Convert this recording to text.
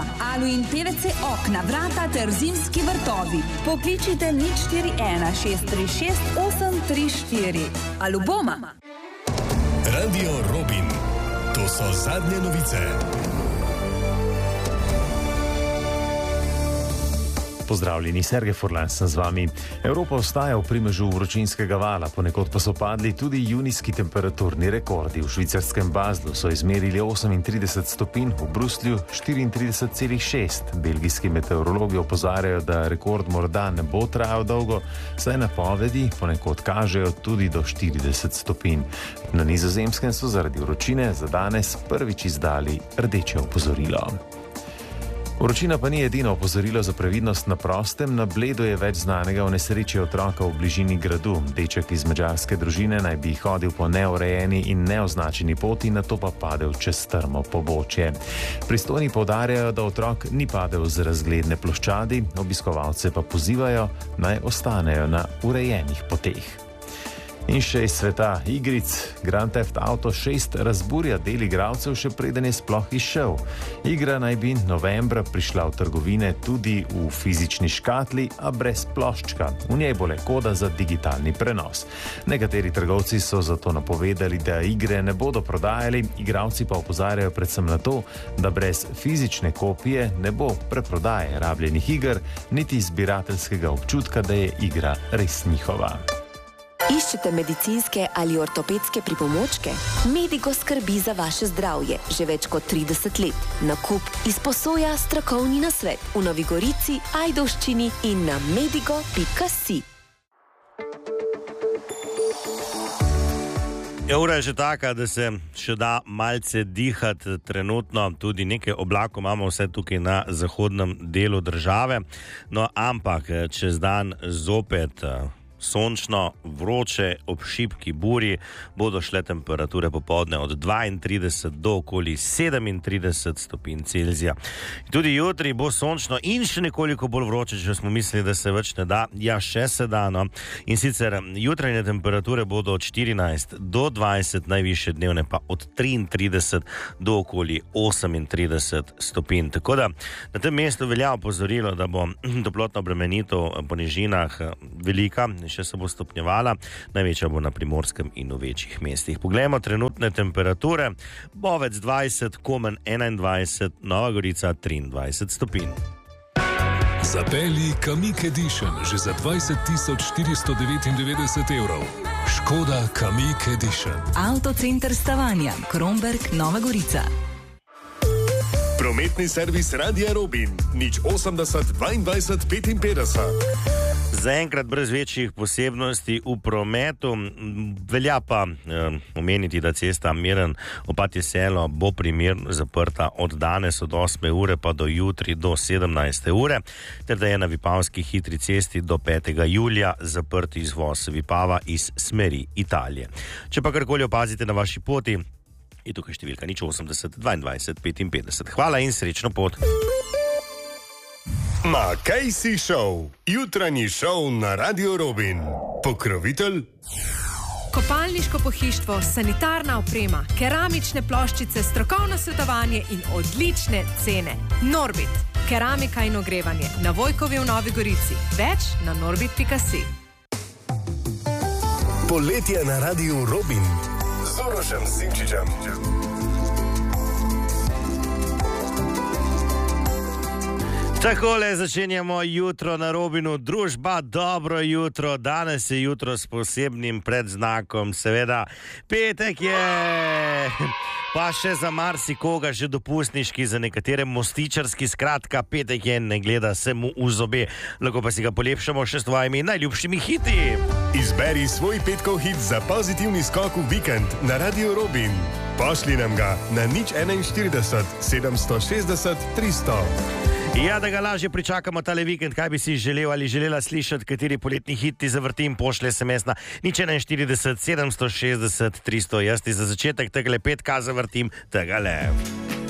Alu in PVC okna, vrata ter zimski vrtovi. Pokličite 041 636 834. Aluboma. Radio Robin. To so zadnje novice. Pozdravljeni, Sergej Furlan sem z vami. Evropa ostaja v primežu vročinskega vala, ponekod pa so padli tudi junijski temperaturni rekordi. V švicarskem Baslu so izmerili 38 stopinj, v Bruslju 34,6. Belgijski meteorologi opozarjajo, da rekord morda ne bo trajal dolgo, saj napovedi ponekod kažejo tudi do 40 stopinj. Na Nizozemskem so zaradi vročine za danes prvič izdali rdeče opozorilo. Vročina pa ni edino opozorilo za previdnost na prostem. Na Bledu je več znanega o nesreči otroka v bližini gradu. Deček iz madžarske družine naj bi hodil po neurejeni in neoznačeni poti, nato pa padel čez strmo pobočje. Pristojni poudarjajo, da otrok ni padel z razgledne ploščadi, obiskovalce pa pozivajo, naj ostanejo na urejenih poteh. In še iz sveta igric. Grand Theft Auto 6 razburja del igralcev, še preden je sploh izšel. Igra naj bi novembra prišla v trgovine tudi v fizični škatli, a brez ploščka. V njej bo le koda za digitalni prenos. Nekateri trgovci so zato napovedali, da igre ne bodo prodajali, igralci pa opozarjajo predvsem na to, da brez fizične kopije ne bo preprodaje rabljenih iger, niti zbirateljskega občutka, da je igra res njihova. Iščete medicinske ali ortopedske pripomočke? Medigo skrbi za vaše zdravje že več kot 30 let. Nakup, izposoja, strokovni nasvet v Novi Gorici, Ajdovščini in na medigo.si. Ura je že taka, da se še da malce dihati trenutno, tudi nekaj oblakov imamo vse tukaj na zahodnem delu države, no ampak čez dan zopet sončno, vroče, ob šibki burji bodo šle temperature popoldne od 32 do okoli 37 stopinj Celzija. Tudi jutri bo sončno in še nekoliko bolj vroče, če smo mislili, da se več ne da. Ja, še se da, no. In sicer jutranje temperature bodo od 14 do 20, najvišje dnevne pa od 33 do okoli 38 stopinj. Tako da na tem mestu velja opozorilo, da bo toplotna obremenitev po nižinah velika, še se bo stopnjevala, največja bo na Primorskem in v večjih mestih. Poglejmo trenutne temperature. Bovec 20, Komen 21, Nova Gorica 23 stopinj. Zapelji Kamiq Edition že za 20.499 evrov. Škoda Kamiq Edition. Avtocenter Stavanja, Kromberk, Nova Gorica. Prometni servis Radia Robin. 080 22 55. Zaenkrat brez večjih posebnosti v prometu. Velja pa omeniti, da cesta Miren-Opatje Selo bo primerno zaprta od danes od 8. ure pa do jutri do 17. ure, ter da je na Vipavski hitri cesti do 5. julija zaprt izvoz Vipava iz smeri Italije. Če pa karkoli opazite na vaši poti, je tukaj številka 080 22 55. Hvala in srečno pot. Makejsi Show, jutranji šov na Radio Robin. Pokrovitelj? Kopalniško pohištvo, sanitarna oprema, keramične ploščice, strokovno svetovanje in odlične cene. Norbit, keramika in ogrevanje, na Vojkovi v Novi Gorici. Več na norbit.si. Poletje na Radio Robin z Urošem Simčičem. Takole začenjamo jutro na Robinu. Družba, dobro jutro. Danes je jutro s posebnim predznakom, seveda. Petek je, pa še za marsikoga že dopustniški, za nekatere mostičarski. Skratka, petek je, ne gleda se mu v zobe. Lahko pa si ga polepšamo še s tvojimi najljubšimi hiti. Izberi svoj petkov hit za pozitivni skok v vikend na Radio Robin. Pošli nam ga na 041 760 300. Ja, da ga lažje pričakamo tale vikend, kaj bi si želel ali želela slišati, kateri poletni hit ti zavrtim, pošlje SMS na 041 760 300. Jaz ti za začetek tegale petka zavrtim tegale.